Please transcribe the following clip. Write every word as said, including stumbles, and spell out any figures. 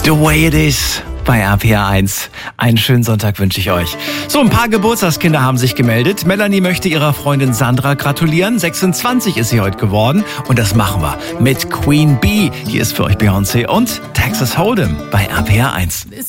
The Way It Is bei R P R eins. Einen schönen Sonntag wünsche ich euch. So, ein paar Geburtstagskinder haben sich gemeldet. Melanie möchte ihrer Freundin Sandra gratulieren. sechsundzwanzig ist sie heute geworden. Und das machen wir mit Queen Bee. Hier ist für euch Beyoncé und Texas Hold'em bei R P R eins.